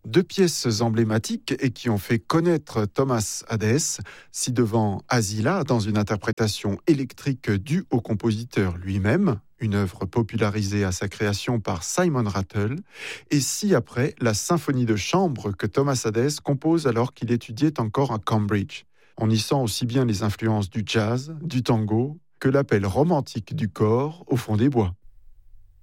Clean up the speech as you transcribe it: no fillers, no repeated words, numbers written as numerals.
Deux pièces emblématiques et qui ont fait connaître Thomas Hadès, ci-devant Asila dans une interprétation électrique due au compositeur lui-même, une œuvre popularisée à sa création par Simon Rattle, et ci-après la symphonie de chambre que Thomas Hadès compose alors qu'il étudiait encore à Cambridge. On y sent aussi bien les influences du jazz, du tango, que l'appel romantique du corps au fond des bois.